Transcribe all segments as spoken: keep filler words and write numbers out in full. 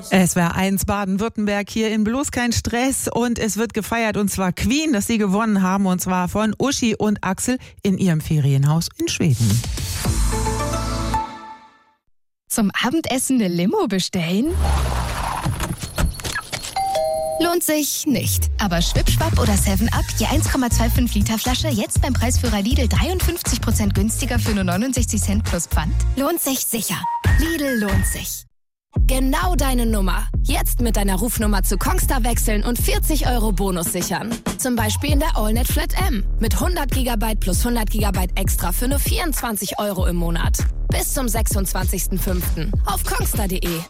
S W R eins Baden-Württemberg hier in Bloß kein Stress und es wird gefeiert und zwar Queen, dass sie gewonnen haben und zwar von Uschi und Axel in ihrem Ferienhaus in Schweden. Zum Abendessen eine Limo bestellen? Lohnt sich nicht. Aber Schwipschwapp oder seven up, je eins Komma fünfundzwanzig Liter Flasche, jetzt beim Preisführer Lidl dreiundfünfzig Prozent günstiger für nur neunundsechzig Cent plus Pfand? Lohnt sich sicher. Lidl lohnt sich. Genau deine Nummer. Jetzt mit deiner Rufnummer zu Kongstar wechseln und vierzig Euro Bonus sichern. Zum Beispiel in der AllNet Flat M. Mit hundert Gigabyte plus hundert Gigabyte extra für nur vierundzwanzig Euro im Monat. Bis zum sechsundzwanzigsten fünften auf kongstar punkt de.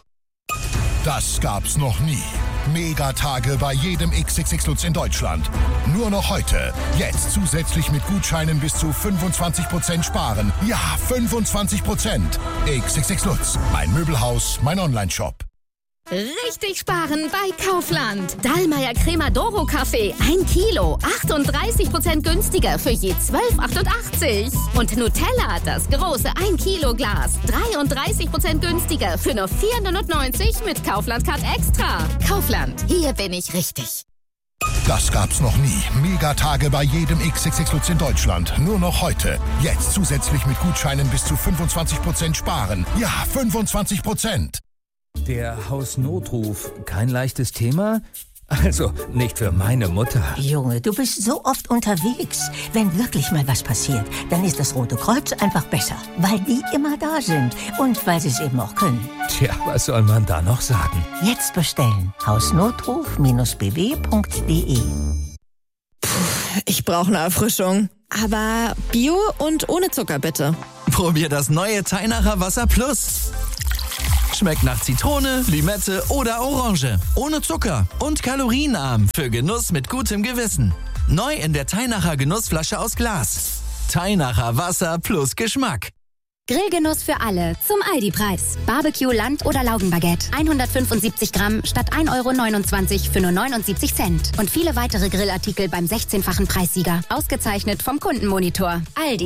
Das gab's noch nie. Megatage bei jedem X X X Lutz in Deutschland. Nur noch heute. Jetzt zusätzlich mit Gutscheinen bis zu fünfundzwanzig Prozent sparen. Ja, fünfundzwanzig Prozent. X X X Lutz. Mein Möbelhaus, mein Onlineshop. Richtig sparen bei Kaufland. Dallmayr Cremadoro Kaffee, ein Kilo, achtunddreißig Prozent günstiger für je zwölf achtundachtzig. Und Nutella, das große ein Kilo Glas, dreiunddreißig Prozent günstiger für nur vier neunundneunzig mit Kaufland Card Extra. Kaufland, hier bin ich richtig. Das gab's noch nie. Megatage bei jedem X X X Lutz in Deutschland. Nur noch heute. Jetzt zusätzlich mit Gutscheinen bis zu fünfundzwanzig Prozent sparen. Ja, fünfundzwanzig Prozent. Der Hausnotruf, kein leichtes Thema? Also, nicht für meine Mutter. Junge, du bist so oft unterwegs. Wenn wirklich mal was passiert, dann ist das Rote Kreuz einfach besser. Weil die immer da sind und weil sie es eben auch können. Tja, was soll man da noch sagen? Jetzt bestellen. hausnotruf Bindestrich b w Punkt de. Puh, ich brauche eine Erfrischung. Aber Bio und ohne Zucker, bitte. Probier das neue Teinacher Wasser Plus. Schmeckt nach Zitrone, Limette oder Orange. Ohne Zucker und kalorienarm für Genuss mit gutem Gewissen. Neu in der Teinacher Genussflasche aus Glas. Teinacher Wasser plus Geschmack. Grillgenuss für alle zum Aldi-Preis. Barbecue, Land- oder Laugenbaguette. hundertfünfundsiebzig Gramm statt ein Euro neunundzwanzig für nur neunundsiebzig Cent. Und viele weitere Grillartikel beim sechzehnfachen Preissieger. Ausgezeichnet vom Kundenmonitor. Aldi.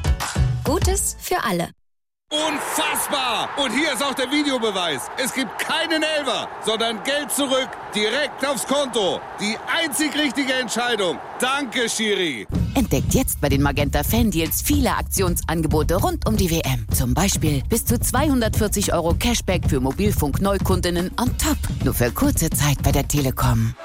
Gutes für alle. Unfassbar! Und hier ist auch der Videobeweis. Es gibt keinen Elfer, sondern Geld zurück, direkt aufs Konto. Die einzig richtige Entscheidung. Danke, Schiri. Entdeckt jetzt bei den Magenta Fan-Deals viele Aktionsangebote rund um die W M. Zum Beispiel bis zu zweihundertvierzig Euro Cashback für Mobilfunk-Neukundinnen on top. Nur für kurze Zeit bei der Telekom.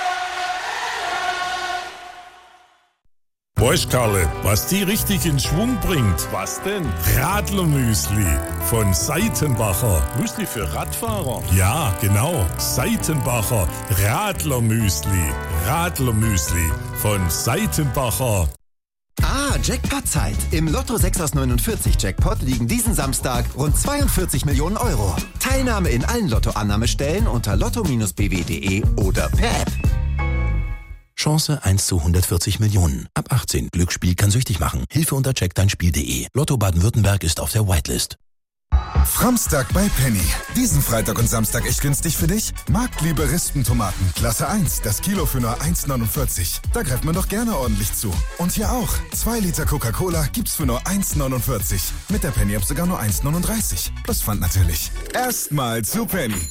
Weißt Karle, was die richtig in Schwung bringt? Was denn? Radlermüsli von Seitenbacher. Müsli für Radfahrer? Ja, genau. Seitenbacher Radlermüsli. Radlermüsli von Seitenbacher. Ah, Jackpot-Zeit. Im Lotto sechs aus neunundvierzig Jackpot liegen diesen Samstag rund zweiundvierzig Millionen Euro. Teilnahme in allen Lottoannahmestellen unter lotto Bindestrich b w Punkt de oder per App. Chance eins zu hundertvierzig Millionen. Ab achtzehn. Glücksspiel kann süchtig machen. Hilfe unter check dein Spiel punkt de. Lotto Baden-Württemberg ist auf der Whitelist. Framstag bei Penny. Diesen Freitag und Samstag echt günstig für dich? Marktliebe Rispentomaten. Klasse eins. Das Kilo für nur eins neunundvierzig. Da greift man doch gerne ordentlich zu. Und hier auch. zwei Liter Coca-Cola gibt's für nur eins neunundvierzig. Mit der Penny-App sogar nur eins neununddreißig. Plus Pfand natürlich. Erstmal zu Penny.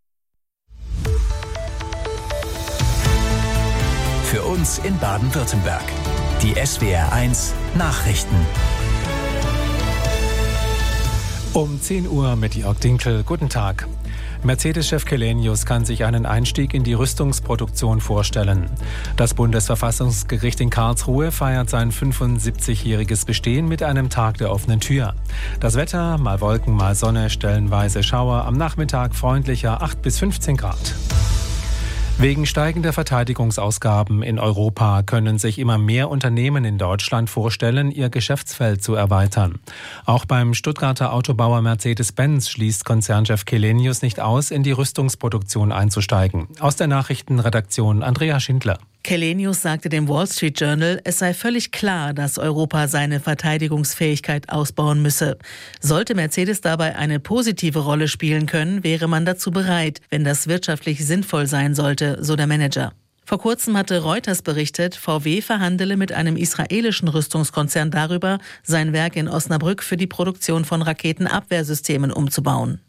Für uns in Baden-Württemberg. Die S W R eins Nachrichten. Um zehn Uhr mit Jörg Dinkel. Guten Tag. Mercedes-Chef Källenius kann sich einen Einstieg in die Rüstungsproduktion vorstellen. Das Bundesverfassungsgericht in Karlsruhe feiert sein fünfundsiebzigjähriges Bestehen mit einem Tag der offenen Tür. Das Wetter, mal Wolken, mal Sonne, stellenweise Schauer, am Nachmittag freundlicher acht bis fünfzehn Grad. Wegen steigender Verteidigungsausgaben in Europa können sich immer mehr Unternehmen in Deutschland vorstellen, ihr Geschäftsfeld zu erweitern. Auch beim Stuttgarter Autobauer Mercedes-Benz schließt Konzernchef Källenius nicht aus, in die Rüstungsproduktion einzusteigen. Aus der Nachrichtenredaktion Andrea Schindler. Källenius sagte dem Wall Street Journal, es sei völlig klar, dass Europa seine Verteidigungsfähigkeit ausbauen müsse. Sollte Mercedes dabei eine positive Rolle spielen können, wäre man dazu bereit, wenn das wirtschaftlich sinnvoll sein sollte, so der Manager. Vor kurzem hatte Reuters berichtet, V W verhandele mit einem israelischen Rüstungskonzern darüber, sein Werk in Osnabrück für die Produktion von Raketenabwehrsystemen umzubauen.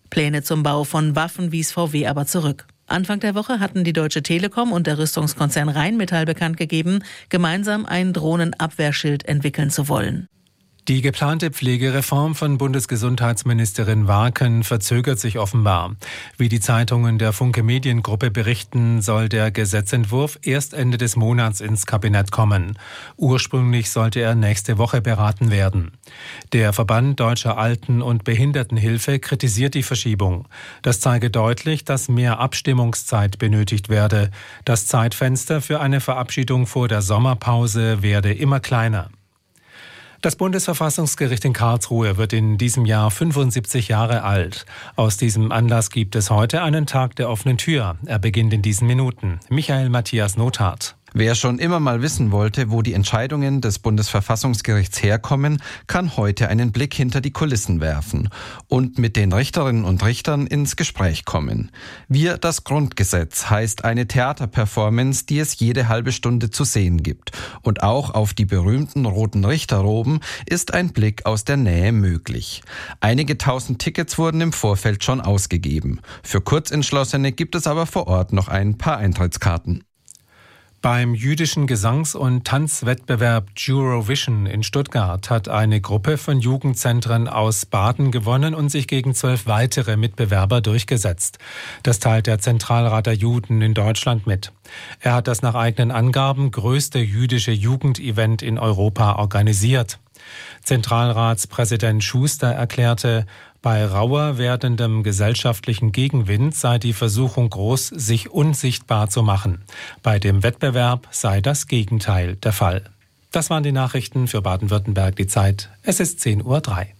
Pläne zum Bau von Waffen wies V W aber zurück. Anfang der Woche hatten die Deutsche Telekom und der Rüstungskonzern Rheinmetall bekannt gegeben, gemeinsam ein Drohnenabwehrschild entwickeln zu wollen. Die geplante Pflegereform von Bundesgesundheitsministerin Warken verzögert sich offenbar. Wie die Zeitungen der Funke Mediengruppe berichten, soll der Gesetzentwurf erst Ende des Monats ins Kabinett kommen. Ursprünglich sollte er nächste Woche beraten werden. Der Verband Deutscher Alten- und Behindertenhilfe kritisiert die Verschiebung. Das zeige deutlich, dass mehr Abstimmungszeit benötigt werde. Das Zeitfenster für eine Verabschiedung vor der Sommerpause werde immer kleiner. Das Bundesverfassungsgericht in Karlsruhe wird in diesem Jahr fünfundsiebzig Jahre alt. Aus diesem Anlass gibt es heute einen Tag der offenen Tür. Er beginnt in diesen Minuten. Michael Matthias Nothardt. Wer schon immer mal wissen wollte, wo die Entscheidungen des Bundesverfassungsgerichts herkommen, kann heute einen Blick hinter die Kulissen werfen und mit den Richterinnen und Richtern ins Gespräch kommen. Wir, das Grundgesetz, heißt eine Theaterperformance, die es jede halbe Stunde zu sehen gibt. Und auch auf die berühmten roten Richterroben ist ein Blick aus der Nähe möglich. Einige tausend Tickets wurden im Vorfeld schon ausgegeben. Für Kurzentschlossene gibt es aber vor Ort noch ein paar Eintrittskarten. Beim jüdischen Gesangs- und Tanzwettbewerb Eurovision in Stuttgart hat eine Gruppe von Jugendzentren aus Baden gewonnen und sich gegen zwölf weitere Mitbewerber durchgesetzt. Das teilt der Zentralrat der Juden in Deutschland mit. Er hat das nach eigenen Angaben größte jüdische Jugendevent in Europa organisiert. Zentralratspräsident Schuster erklärte, bei rauer werdendem gesellschaftlichen Gegenwind sei die Versuchung groß, sich unsichtbar zu machen. Bei dem Wettbewerb sei das Gegenteil der Fall. Das waren die Nachrichten für Baden-Württemberg. Die Zeit, es ist zehn Uhr drei.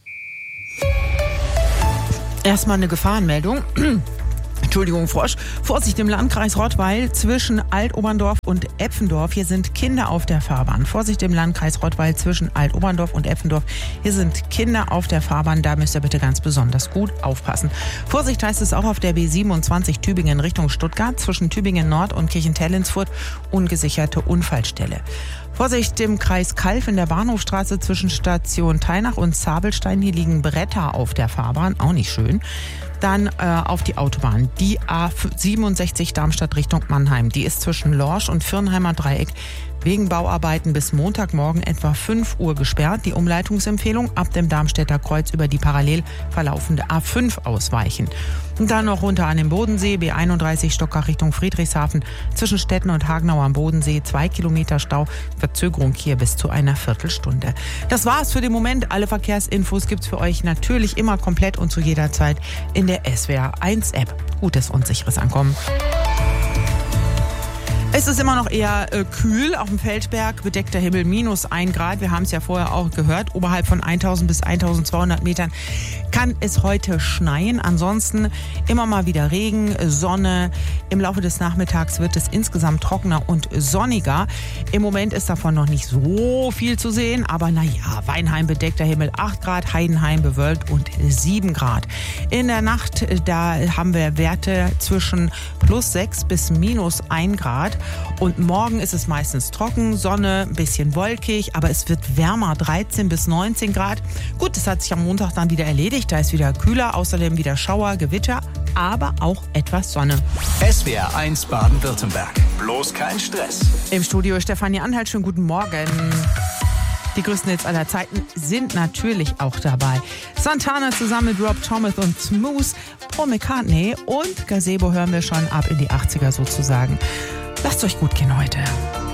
Erstmal eine Gefahrenmeldung. Entschuldigung, Frosch. Vorsicht im Landkreis Rottweil zwischen Altoberndorf und Epfendorf. Hier sind Kinder auf der Fahrbahn. Vorsicht im Landkreis Rottweil zwischen Altoberndorf und Epfendorf. Hier sind Kinder auf der Fahrbahn. Da müsst ihr bitte ganz besonders gut aufpassen. Vorsicht heißt es auch auf der B siebenundzwanzig Tübingen Richtung Stuttgart zwischen Tübingen Nord und Kirchentellensfurt. Ungesicherte Unfallstelle. Vorsicht im Kreis Kalf in der Bahnhofstraße zwischen Station Teinach und Zabelstein. Hier liegen Bretter auf der Fahrbahn. Auch nicht schön. Dann äh, auf die Autobahn, die A siebenundsechzig Darmstadt Richtung Mannheim. Die ist zwischen Lorsch und Firnheimer Dreieck wegen Bauarbeiten bis Montagmorgen etwa fünf Uhr gesperrt. Die Umleitungsempfehlung ab dem Darmstädter Kreuz über die parallel verlaufende A fünf ausweichen. Und dann noch runter an den Bodensee, B einunddreißig Stockach Richtung Friedrichshafen. Zwischen Stetten und Hagenau am Bodensee zwei Kilometer Stau. Verzögerung hier bis zu einer Viertelstunde. Das war's für den Moment. Alle Verkehrsinfos gibt's für euch natürlich immer komplett und zu jeder Zeit in der S W R eins App. Gutes und sicheres Ankommen. Es ist immer noch eher äh, kühl. Auf dem Feldberg bedeckter Himmel minus ein Grad. Wir haben es ja vorher auch gehört. Oberhalb von eintausend bis eintausendzweihundert Metern kann es heute schneien. Ansonsten immer mal wieder Regen, Sonne. Im Laufe des Nachmittags wird es insgesamt trockener und sonniger. Im Moment ist davon noch nicht so viel zu sehen. Aber naja, Weinheim bedeckter Himmel acht Grad, Heidenheim bewölkt und sieben Grad. In der Nacht, da haben wir Werte zwischen plus sechs bis minus ein Grad. Und morgen ist es meistens trocken, Sonne, ein bisschen wolkig, aber es wird wärmer, dreizehn bis neunzehn Grad. Gut, das hat sich am Montag dann wieder erledigt, da ist wieder kühler, außerdem wieder Schauer, Gewitter, aber auch etwas Sonne. S W R eins Baden-Württemberg. Bloß kein Stress. Im Studio Stefanie Anhalt, schönen guten Morgen. Die größten Hits aller Zeiten sind natürlich auch dabei. Santana zusammen mit Rob Thomas und Smooth, Paul McCartney und Gazebo hören wir schon ab in die achtziger sozusagen. Lasst euch gut gehen heute.